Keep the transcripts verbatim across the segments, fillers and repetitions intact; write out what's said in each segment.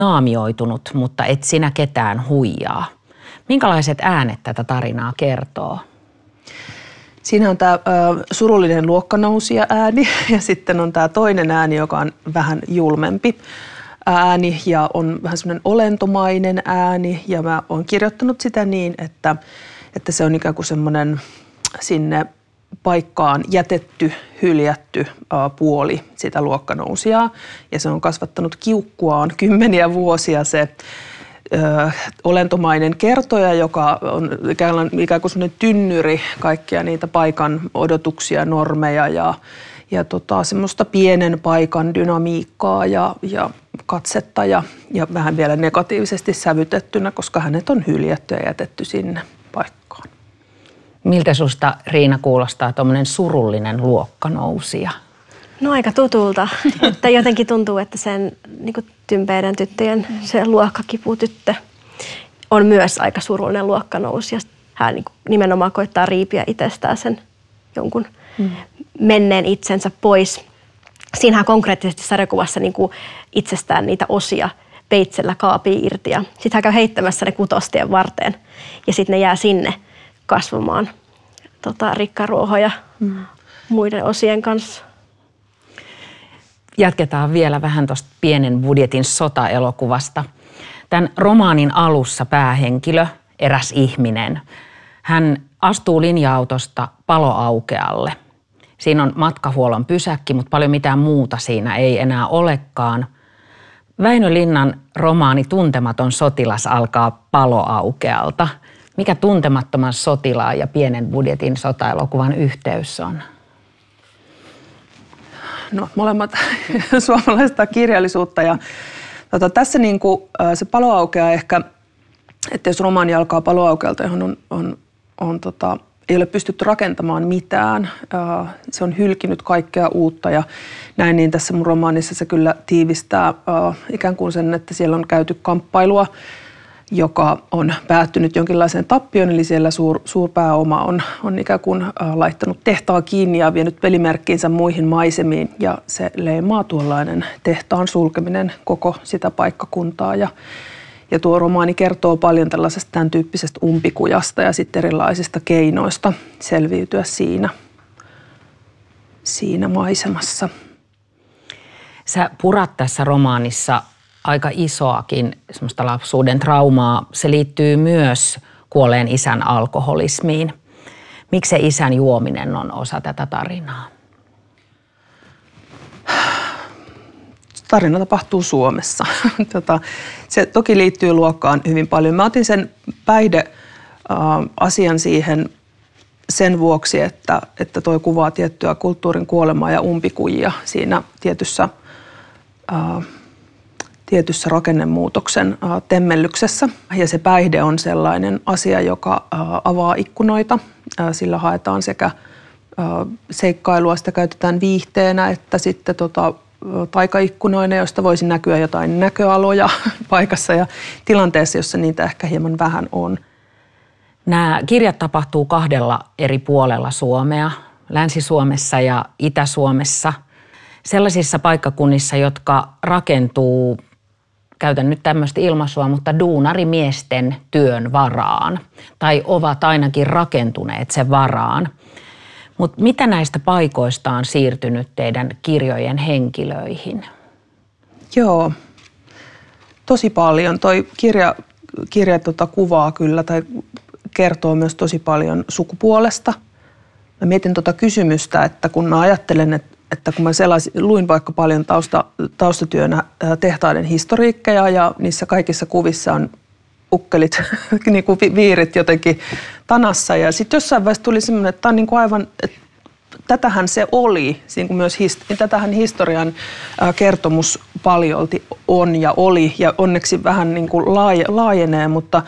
naamioitunut, mutta et sinä ketään huijaa. Minkälaiset äänet tätä tarinaa kertoo? Siinä on tämä surullinen luokkanousija ääni ja sitten on tämä toinen ääni, joka on vähän julmempi ääni ja on vähän semmoinen olentomainen ääni. Ja mä oon kirjoittanut sitä niin, että, että se on ikään kuin semmoinen sinne paikkaan jätetty, hyljätty puoli sitä luokkanousijaa. Ja se on kasvattanut kiukkuaan kymmeniä vuosia se Ö, olentomainen kertoja, joka on ikään, ikään kuin sellainen tynnyri kaikkia niitä paikan odotuksia, normeja ja, ja tota, semmoista pienen paikan dynamiikkaa ja, ja katsetta ja, ja vähän vielä negatiivisesti sävytettynä, koska hänet on hyljätty ja jätetty sinne paikkaan. Miltä susta, Riina, kuulostaa tuommoinen surullinen luokkanousija? No aika tutulta, että jotenkin tuntuu, että sen niin kuin tympeiden tyttöjen se luokkakiputyttö on myös aika surullinen luokkanousija. Hän niin kuin nimenomaan koittaa riipiä itsestään sen jonkun mm. menneen itsensä pois. Siinähän konkreettisesti sarjakuvassa niin kuin itsestään niitä osia peitsellä kaapii irti ja sitten hän käy heittämässä ne kutostien varteen ja sitten ne jää sinne kasvamaan tota, rikkaruohoja mm. muiden osien kanssa. Jatketaan vielä vähän tuosta pienen budjetin sotaelokuvasta. Tämän romaanin alussa päähenkilö, eräs ihminen, hän astuu linja-autosta paloaukealle. Siinä on matkahuollon pysäkki, mutta paljon mitään muuta siinä ei enää olekaan. Väinö Linnan romaani Tuntematon sotilas alkaa paloaukealta. Mikä Tuntemattoman sotilaan ja pienen budjetin sotaelokuvan yhteys on? No, molemmat suomalaista kirjallisuutta ja tota, tässä niin kuin, se paloaukea ehkä, että jos romaani alkaa paloaukealta, johon on, on, on, tota, ei ole pystytty rakentamaan mitään, se on hylkinyt kaikkea uutta ja näin, niin tässä mun romaanissa se kyllä tiivistää ikään kuin sen, että siellä on käyty kamppailua, joka on päättynyt jonkinlaiseen tappioon, eli siellä suur, suurpääoma on, on ikään kuin äh, laittanut tehtaan kiinni ja vienyt pelimerkkiinsä muihin maisemiin. Ja se leimaa tuollainen tehtaan sulkeminen koko sitä paikkakuntaa. Ja, ja tuo romaani kertoo paljon tällaisesta tämän tyyppisestä umpikujasta ja sitten erilaisista keinoista selviytyä siinä, siinä maisemassa. Sä purat tässä romaanissa aika isoakin semmoista lapsuuden traumaa. Se liittyy myös kuolleen isän alkoholismiin. Miksi se isän juominen on osa tätä tarinaa? Tarina tapahtuu Suomessa. Tota, se toki liittyy luokkaan hyvin paljon. Mä otin sen päihde-asian siihen sen vuoksi, että, että toi kuvaa tiettyä kulttuurin kuolemaa ja umpikujia siinä tietyssä ää, tietyssä rakennemuutoksen äh, temmellyksessä. Ja se päihde on sellainen asia, joka äh, avaa ikkunoita. Äh, sillä haetaan sekä äh, seikkailua, sitä käytetään viihteenä, että sitten tota, taikaikkunoina, joista voisi näkyä jotain näköaloja paikassa ja tilanteessa, jossa niitä ehkä hieman vähän on. Nämä kirjat tapahtuu kahdella eri puolella Suomea, Länsi-Suomessa ja Itä-Suomessa. Sellaisissa paikkakunnissa, jotka rakentuu, käytän nyt tämmöistä ilmaisua, mutta duunarimiesten työn varaan. Tai ovat ainakin rakentuneet sen varaan. Mutta mitä näistä paikoista on siirtynyt teidän kirjojen henkilöihin? Joo, tosi paljon. Toi kirja, kirja tota kuvaa kyllä tai kertoo myös tosi paljon sukupuolesta. Mä mietin tuota kysymystä, että kun mä ajattelen, että että kun mä sellaisin, luin vaikka paljon tausta, taustatyönä tehtaiden historiikkeja ja niissä kaikissa kuvissa on ukkelit, niin kuin viirit jotenkin tanassa. Ja sitten jossain vaiheessa tuli semmoinen, että tämä on niin kuin aivan, että tätähän se oli, niin kuin myös hist- tätähän historian kertomus paljolti on ja oli ja onneksi vähän niin kuin laajenee, mutta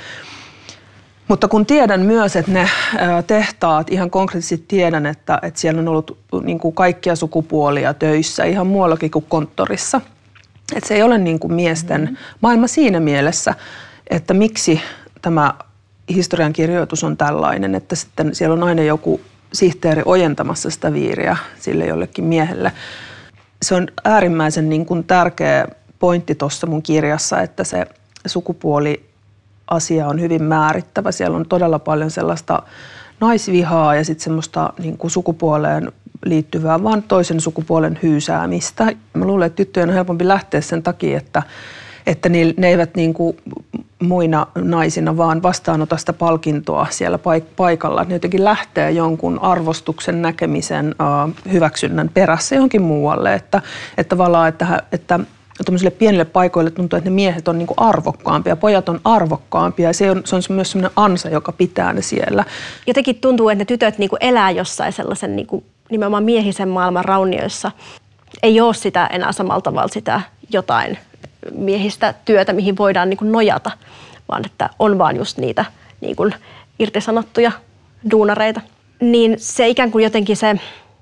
Mutta kun tiedän myös, että ne tehtaat, ihan konkreettisesti tiedän, että, että siellä on ollut niin kuin kaikkia sukupuolia töissä, ihan muuallakin kuin konttorissa. Että se ei ole niin kuin miesten mm-hmm. maailma siinä mielessä, että miksi tämä historiankirjoitus on tällainen, että sitten siellä on aina joku sihteeri ojentamassa sitä viiriä sille jollekin miehelle. Se on äärimmäisen niin kuin tärkeä pointti tuossa mun kirjassa, että se sukupuoliasia on hyvin määrittävä. Siellä on todella paljon sellaista naisvihaa ja sitten semmoista niin kuin sukupuoleen liittyvää vaan toisen sukupuolen hyysäämistä. Mä luulen, että tyttöjen on helpompi lähteä sen takia, että, että ne, ne eivät niin kuin muina naisina vaan vastaanota sitä palkintoa siellä paik- paikalla. Ne jotenkin lähtee jonkun arvostuksen, näkemisen, uh, hyväksynnän perässä johonkin muualle. Että, että tavallaan, että, että tuollaisille pienille paikoille tuntuu, että ne miehet on niin kuin arvokkaampia, pojat on arvokkaampia ja se on, se on myös sellainen ansa, joka pitää ne siellä. Jotenkin tuntuu, että ne tytöt niin kuin elää jossain sellaisen niin kuin nimenomaan miehisen maailman raunioissa. Ei ole sitä enää samalla tavalla sitä jotain miehistä työtä, mihin voidaan niin kuin nojata, vaan että on vaan just niitä niin kuin irtisanottuja duunareita. Niin se ikään kuin jotenkin se mm,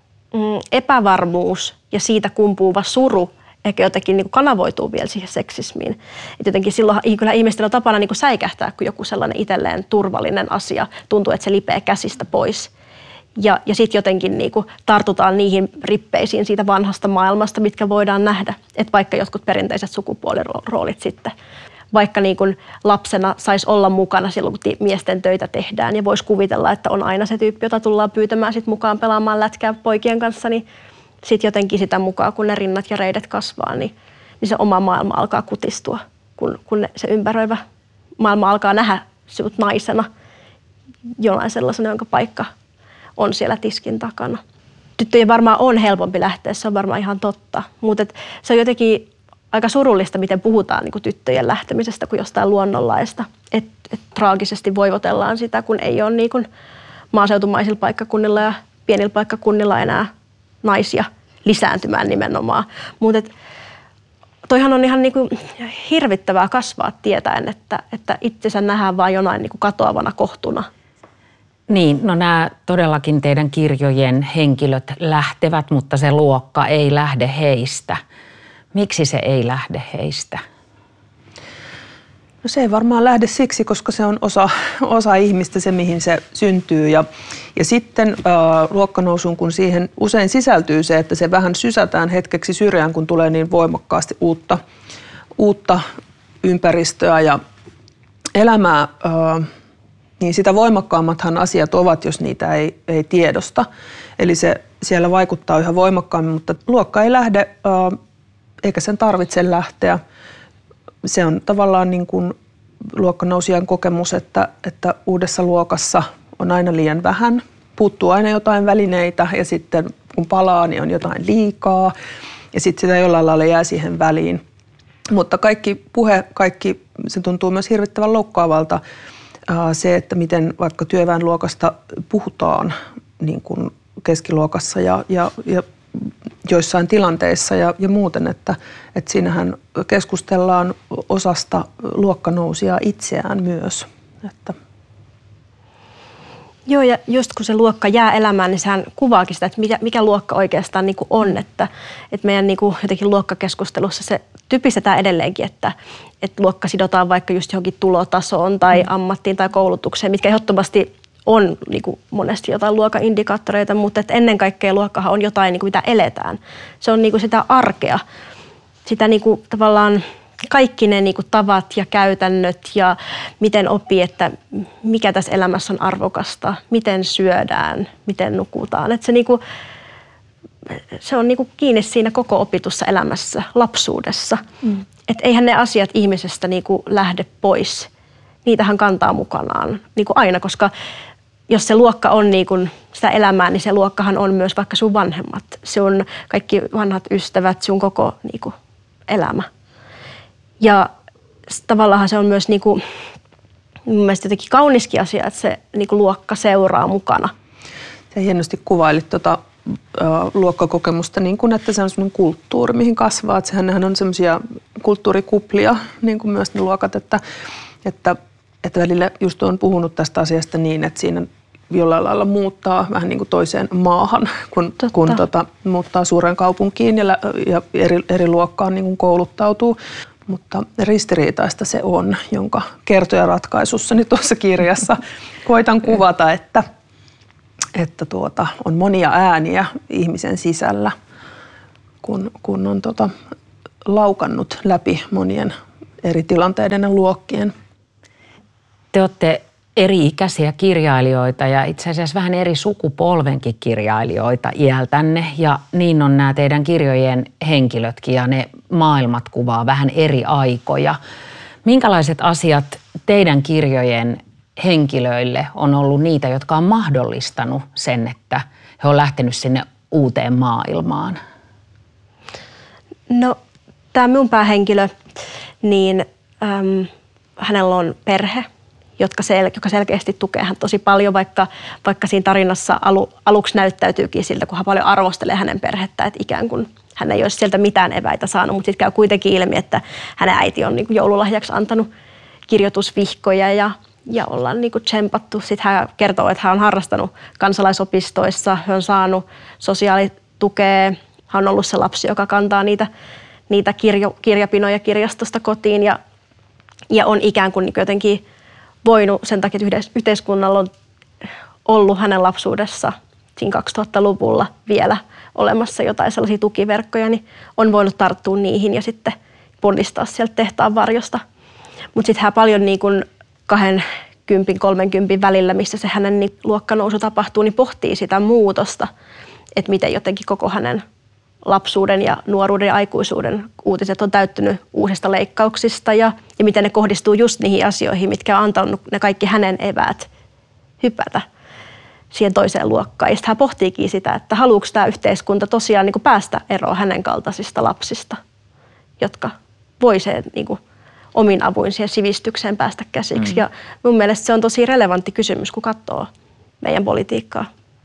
epävarmuus ja siitä kumpuuva suru ehkä jotenkin niin kuin kanavoituu vielä siihen seksismiin. Et jotenkin silloin kyllä ihmisten on tapana niin kuin säikähtää, kun joku sellainen itselleen turvallinen asia tuntuu, että se lipee käsistä pois. Ja, ja sitten jotenkin niin kuin tartutaan niihin rippeisiin siitä vanhasta maailmasta, mitkä voidaan nähdä. Että vaikka jotkut perinteiset sukupuoliroolit sitten, vaikka niin kuin lapsena saisi olla mukana silloin, kun miesten töitä tehdään ja voisi kuvitella, että on aina se tyyppi, jota tullaan pyytämään sit mukaan pelaamaan lätkää poikien kanssa, niin sitten jotenkin sitä mukaan, kun ne rinnat ja reidet kasvaa, niin, niin se oma maailma alkaa kutistua, kun, kun ne, se ympäröivä maailma alkaa nähdä sinut naisena jonain sellaisena, jonka paikka on siellä tiskin takana. Tyttöjen varmaan on helpompi lähteä, se on varmaan ihan totta, mutta se on jotenkin aika surullista, miten puhutaan niin kuin tyttöjen lähtemisestä kuin jostain luonnonlaista. Että et, traagisesti voivotellaan sitä, kun ei ole niin kuin maaseutumaisilla paikkakunnilla ja pienillä paikkakunnilla enää naisia lisääntymään nimenomaan. Mutta toihan on ihan niin kuin hirvittävää kasvaa tietäen, että, että itsensä nähdään vain jonain niin kuin katoavana kohtuna. Niin, no nämä todellakin teidän kirjojen henkilöt lähtevät, mutta se luokka ei lähde heistä. Miksi se ei lähde heistä? No se ei varmaan lähde siksi, koska se on osa, osa ihmistä, se mihin se syntyy. Ja, ja sitten äh, luokkanousuun, kun siihen usein sisältyy se, että se vähän sysätään hetkeksi syrjään, kun tulee niin voimakkaasti uutta, uutta ympäristöä ja elämää, äh, niin sitä voimakkaammathan asiat ovat, jos niitä ei, ei tiedosta. Eli se siellä vaikuttaa yhä voimakkaammin, mutta luokka ei lähde, äh, eikä sen tarvitse lähteä. Se on tavallaan niin kuin luokkanousijan kokemus, että, että uudessa luokassa on aina liian vähän, puuttuu aina jotain välineitä ja sitten kun palaa, niin on jotain liikaa ja sitten sitä jollain lailla jää siihen väliin. Mutta kaikki puhe, kaikki, se tuntuu myös hirvittävän loukkaavalta se, että miten vaikka työväenluokasta puhutaan niin kuin keskiluokassa ja, ja, ja joissain tilanteissa ja, ja muuten, että, että siinähän keskustellaan osasta luokkanousijaa itseään myös. Että. Joo, ja just kun se luokka jää elämään, niin sehän kuvaakin sitä, että mikä, mikä luokka oikeastaan niin kuin on. Että, että meidän niin kuin jotenkin luokkakeskustelussa se typistetään edelleenkin, että, että luokka sidotaan vaikka just johonkin tulotasoon tai ammattiin tai koulutukseen, mitkä ehdottomasti on niin kuin monesti jotain luokan-indikaattoreita, mutta että ennen kaikkea luokkahan on jotain, niin kuin mitä eletään. Se on niin kuin sitä arkea, sitä niin kuin tavallaan kaikki ne niin kuin tavat ja käytännöt ja miten oppii, että mikä tässä elämässä on arvokasta, miten syödään, miten nukutaan. Että se, niin kuin, se on niin kuin kiinni siinä koko opitussa elämässä, lapsuudessa. Mm. Että eihän ne asiat ihmisestä niin kuin lähde pois. Niitähän kantaa mukanaan niin kuin aina, koska jos se luokka on niin kuin sitä elämää, niin se luokkahan on myös vaikka sun vanhemmat. Se on kaikki vanhat ystävät, sun koko niin kuin elämä. Ja tavallaan se on myös niin kuin, mun mielestä jotenkin kauniskin asia, että se niin kuin luokka seuraa mukana. Se hienosti kuvailit tuota uh, luokkakokemusta niin kuin, että se on semmoinen kulttuuri, mihin kasvaa. Että sehän on semmoisia kulttuurikuplia, niin kuin myös ne luokat, että, että, että välillä just olen puhunut tästä asiasta niin, että siinä jollain lailla muuttaa vähän niin kuin toiseen maahan, kun, kun tota, muuttaa suureen kaupunkiin ja, ja eri, eri luokkaan niin kuin kouluttautuu. Mutta ristiriitaista se on, jonka kertojaratkaisussani tuossa kirjassa koitan kuvata, että, että tuota, on monia ääniä ihmisen sisällä, kun, kun on tota, laukannut läpi monien eri tilanteiden ja luokkien. Te olette eri-ikäisiä kirjailijoita ja itse asiassa vähän eri sukupolvenkin kirjailijoita iältänne. Ja niin on nämä teidän kirjojen henkilötkin ja ne maailmat kuvaa vähän eri aikoja. Minkälaiset asiat teidän kirjojen henkilöille on ollut niitä, jotka on mahdollistanut sen, että he on lähtenyt sinne uuteen maailmaan? No, tämä minun päähenkilö, niin äm, hänellä on perhe, jotka sel- joka selkeästi tukee hän tosi paljon, vaikka, vaikka siinä tarinassa alu, aluksi näyttäytyykin siltä, kun hän paljon arvostelee hänen perhettä, että ikään kuin hän ei olisi sieltä mitään eväitä saanut, mutta sitten käy kuitenkin ilmi, että hänen äiti on niin kuin joululahjaksi antanut kirjoitusvihkoja ja, ja ollaan niin kuin tsempattu. Sitten hän kertoo, että hän on harrastanut kansalaisopistoissa, hän on saanut sosiaalitukea, hän on ollut se lapsi, joka kantaa niitä, niitä kirjo, kirjapinoja kirjastosta kotiin ja, ja on ikään kuin, niin kuin jotenkin voinut sen takia, että yhteiskunnalla on ollut hänen lapsuudessa siinä kaksituhattaluvulla vielä olemassa jotain sellaisia tukiverkkoja, niin on voinut tarttua niihin ja sitten ponnistaa sieltä tehtaan varjosta. Mutta sitten hän paljon niin kuin kaksikymmentä kolmekymmentä välillä, missä se hänen niin luokkanousu tapahtuu, niin pohtii sitä muutosta, että miten jotenkin koko hänen lapsuuden ja nuoruuden ja aikuisuuden uutiset on täyttynyt uusista leikkauksista ja, ja miten ne kohdistuu just niihin asioihin, mitkä on antanut ne kaikki hänen eväät hypätä siihen toiseen luokkaan. Ja sitten hän pohtiikin sitä, että haluuko tämä yhteiskunta tosiaan niin kuin päästä eroon hänen kaltaisista lapsista, jotka voi sen niin kuin omin avuin siihen sivistykseen päästä käsiksi. Mm. Ja mun mielestä se on tosi relevantti kysymys, kun katsoo meidän politiikkaa.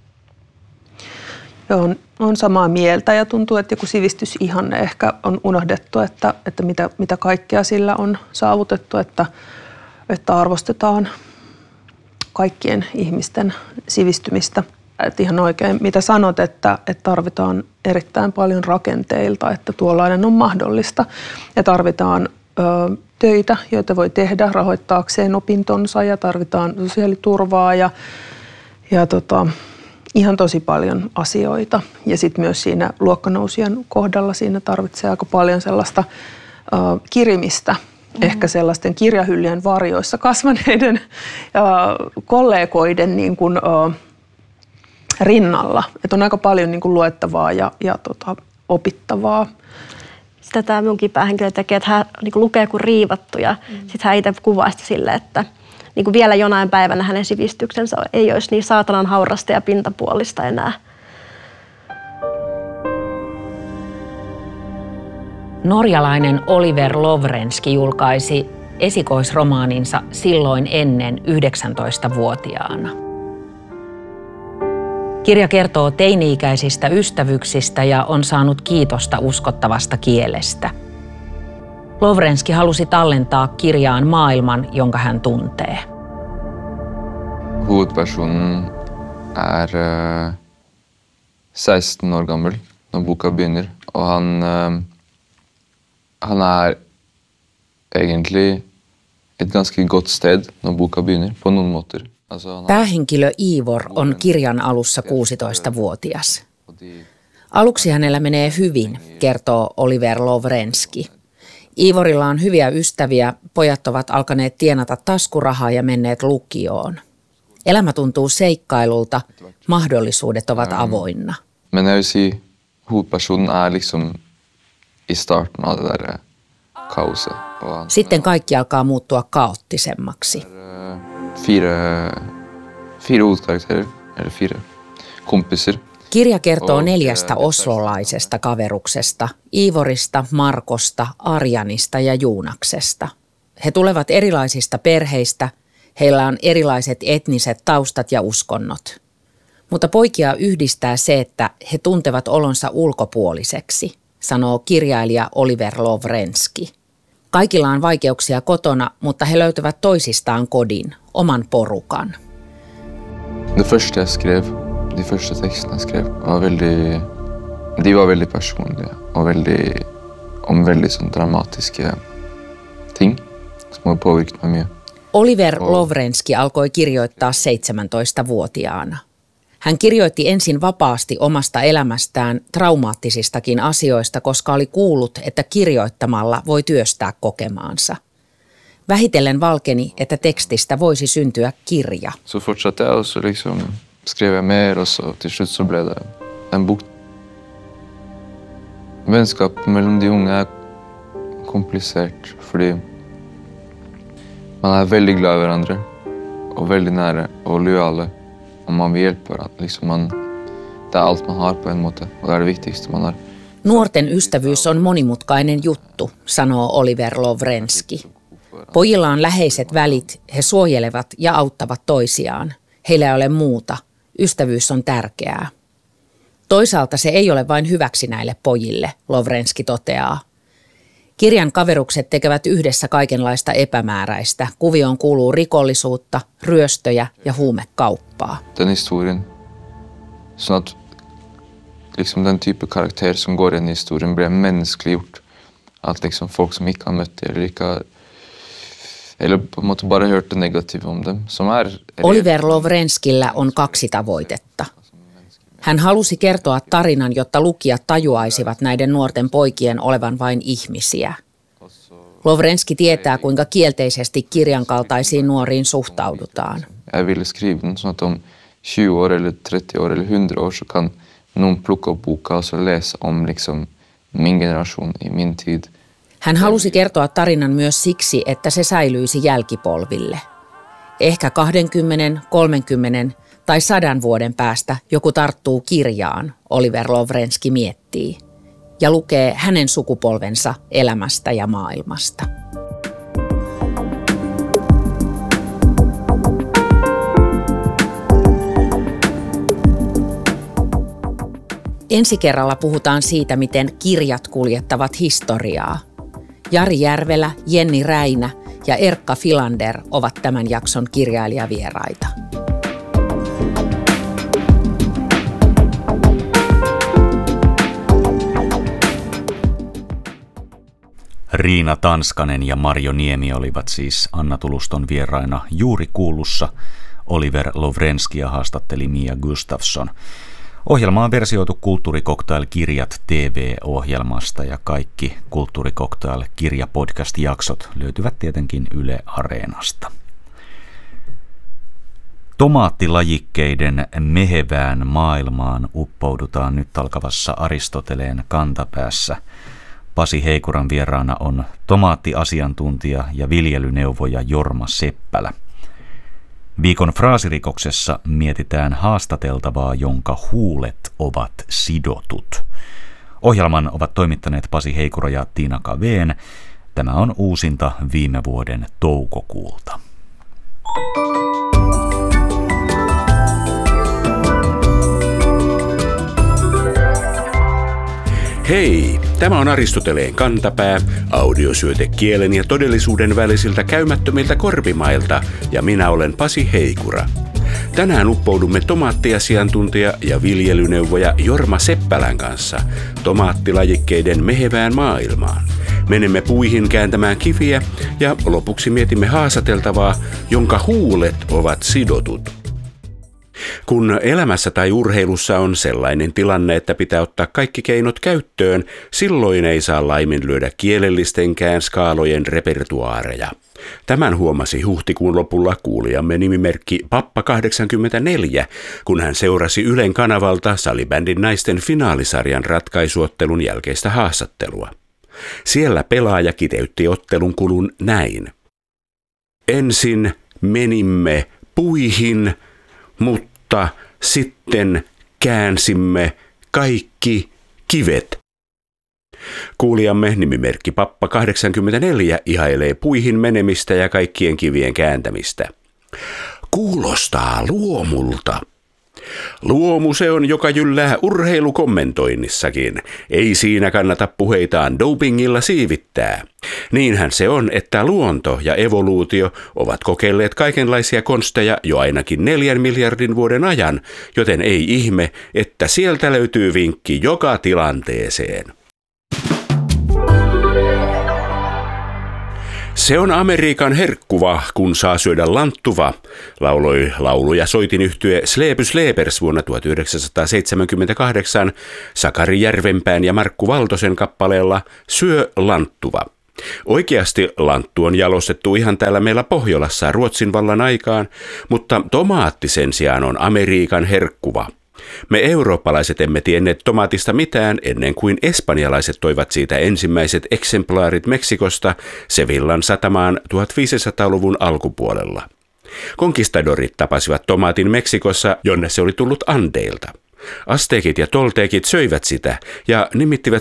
Joo, on, on samaa mieltä ja tuntuu, että joku sivistysihanne ehkä on unohdettu, että, että mitä, mitä kaikkea sillä on saavutettu, että, että arvostetaan kaikkien ihmisten sivistymistä. Että ihan oikein, mitä sanot, että, että tarvitaan erittäin paljon rakenteilta, että tuollainen on mahdollista ja tarvitaan ö, töitä, joita voi tehdä rahoittaakseen opintonsa ja tarvitaan sosiaaliturvaa ja, ja tota, ihan tosi paljon asioita. Ja sitten myös siinä luokkanousien kohdalla siinä tarvitsee aika paljon sellaista ö, kirimistä, mm-hmm. ehkä sellaisten kirjahyllyjen varjoissa kasvaneiden ö, kollegoiden niin kuin, ö, rinnalla. Että on aika paljon niin kuin luettavaa ja, ja tota, opittavaa. Sitä tämä minunkin päähenkilö tekee, että hän niin kuin lukee kuin riivattu ja mm. sitten hän itse kuvaa sitä silleen, että niin kuin vielä jonain päivänä hänen sivistyksensä ei olisi niin saatanan haurasta ja pintapuolista enää. Norjalainen Oliver Lovrenski julkaisi esikoisromaaninsa Silloin ennen yhdeksäntoistavuotiaana. Kirja kertoo teini-ikäisistä ystävyksistä ja on saanut kiitosta uskottavasta kielestä. Lovrenski halusi tallentaa kirjaan maailman, jonka hän tuntee. Hovedpersonen er uh, seksten år gammel når boka begynner, og han, uh, han er egentlig et ganske godt sted når boka begynner, på noen måter. Päähenkilö Ivor on kirjan alussa kuusitoistavuotias. Aluksi hänellä menee hyvin, kertoo Oliver Lovrenski. Ivorilla on hyviä ystäviä, pojat ovat alkaneet tienata taskurahaa ja menneet lukioon. Elämä tuntuu seikkailulta, mahdollisuudet ovat avoinna. Men jeg vil si, hovedpersonen er liksom i starten av det der kaoset. Sitten kaikki alkaa muuttua kaoottisemmaksi. Fire, fire hovedkarakterer, eller fire kompiser. Kirja kertoo neljästä oslolaisesta kaveruksesta, Ivorista, Markosta, Arjanista ja Juunaksesta. He tulevat erilaisista perheistä, heillä on erilaiset etniset taustat ja uskonnot. Mutta poikia yhdistää se, että he tuntevat olonsa ulkopuoliseksi, sanoo kirjailija Oliver Lovrenski. Kaikilla on vaikeuksia kotona, mutta he löytävät toisistaan kodin, oman porukan. Det første jeg skrev, de første tekstene jeg skrev, var veldig, de var veldig personlige og veldig, om veldig sånn dramatiske ting, som har påvirket mig mye. Oliver Lovrenski alkoi kirjoittaa seitsemäntoistavuotiaana. Hän kirjoitti ensin vapaasti omasta elämästään traumaattisistakin asioista, koska oli kuullut, että kirjoittamalla voi työstää kokemaansa. Vähitellen valkeni, että tekstistä voisi syntyä kirja. Så fortsatte jag och så liksom skrev jag mer och så till slut så blev det en bok. Vänskap mellan de unga är komplicerat fordi man är väldigt glad i varandra och väldigt nära och lojala och man vill hjälpa varandra. Liksom man, det är allt man har på en måte och det är det viktigaste man har. Nuorten ystävyys on monimutkainen juttu, sanoo Oliver Lovrenski. Pojilla on läheiset välit, he suojelevat ja auttavat toisiaan. Heillä ei ole muuta. Ystävyys on tärkeää. Toisaalta se ei ole vain hyväksi näille pojille, Lovrenski toteaa. Kirjan kaverukset tekevät yhdessä kaikenlaista epämääräistä. Kuvioon kuuluu rikollisuutta, ryöstöjä ja huumekauppaa. Den historien, så att liksom den typen karaktär som går in i historien blir mänskliggjort. Att liksom folk som inte har mött det eller inte har eller på en måte bara hört det negativa om dem. Som är Oliver Lovrenskillä on kaksi tavoitetta. Hän halusi kertoa tarinan, jotta lukijat tajuaisivat näiden nuorten poikien olevan vain ihmisiä. Lovrenski tietää, kuinka kielteisesti kirjan kaltaisiin nuoriin suhtaudutaan. Jag ville skriva den så att om tjugo år eller trettio år eller hundra år så kan någon plocka upp boka och så läsa om liksom min generation i min tid. Hän halusi kertoa tarinan myös siksi, että se säilyisi jälkipolville. Ehkä kaksikymmentä, kolmekymmentä tai sadan vuoden päästä joku tarttuu kirjaan, Oliver Lovrenski miettii, ja lukee hänen sukupolvensa elämästä ja maailmasta. Ensi kerralla puhutaan siitä, miten kirjat kuljettavat historiaa. Jari Järvelä, Jenni Räinä ja Erkka Filander ovat tämän jakson kirjailijavieraita. Riina Tanskanen ja Marjo Niemi olivat siis Anna Tuluston vieraina juuri kuullussa. Oliver Lovrenskia haastatteli Mia Gustafsson. Ohjelma on versioitu Kulttuurikoktail-kirjat T V-ohjelmasta ja kaikki Kulttuurikoktail-kirjapodcast-jaksot löytyvät tietenkin Yle Areenasta. Tomaattilajikkeiden mehevään maailmaan uppoudutaan nyt alkavassa Aristoteleen kantapäässä. Pasi Heikuran vieraana on tomaattiasiantuntija ja viljelyneuvoja Jorma Seppälä. Viikon fraasirikoksessa mietitään haastateltavaa, jonka huulet ovat sidotut. Ohjelman ovat toimittaneet Pasi Heikura ja Tiina Kaveen. Tämä on uusinta viime vuoden toukokuulta. Hei, tämä on Aristoteleen kantapää, audiosyöte kielen ja todellisuuden välisiltä käymättömiltä korpimailta, ja minä olen Pasi Heikura. Tänään uppoudumme tomaattiasiantuntija ja viljelyneuvoja Jorma Seppälän kanssa tomaattilajikkeiden mehevään maailmaan. Menemme puihin kääntämään kiviä ja lopuksi mietimme haastateltavaa, jonka huulet ovat sidotut. Kun elämässä tai urheilussa on sellainen tilanne, että pitää ottaa kaikki keinot käyttöön, silloin ei saa laiminlyödä kielellistenkään skaalojen repertuaareja. Tämän huomasi huhtikuun lopulla kuulijamme nimimerkki Pappa kahdeksankymmentäneljä, kun hän seurasi Ylen kanavalta salibändin naisten finaalisarjan ratkaisuottelun jälkeistä haastattelua. Siellä pelaaja kiteytti ottelun kulun näin. Ensin menimme puihin, mutta sitten käänsimme kaikki kivet. Kuulijamme nimimerkki Pappa kahdeksankymmentäneljä ihailee puihin menemistä ja kaikkien kivien kääntämistä. Kuulostaa luomulta. Luomu se on, joka jyllää urheilukommentoinnissakin. Ei siinä kannata puheitaan dopingilla siivittää. Niinhän se on, että luonto ja evoluutio ovat kokeilleet kaikenlaisia konsteja jo ainakin neljän miljardin vuoden ajan, joten ei ihme, että sieltä löytyy vinkki joka tilanteeseen. Se on Amerikan herkkuva, kun saa syödä lanttuva, lauloi laulu- ja soitinyhtye Sleepy Sleepers vuonna tuhatyhdeksänsataaseitsemänkymmentäkahdeksan Sakari Järvenpään ja Markku Valtosen kappaleella Syö lanttuva. Oikeasti lanttu on jalostettu ihan täällä meillä Pohjolassa Ruotsin vallan aikaan, mutta tomaatti sen sijaan on Amerikan herkkuva. Me eurooppalaiset emme tienneet tomaatista mitään ennen kuin espanjalaiset toivat siitä ensimmäiset eksemplaarit Meksikosta Sevillan satamaan viisitoistasadan-luvun alkupuolella. Konkistadorit tapasivat tomaatin Meksikossa, jonne se oli tullut Andeilta. Asteekit ja tolteekit söivät sitä ja nimittivät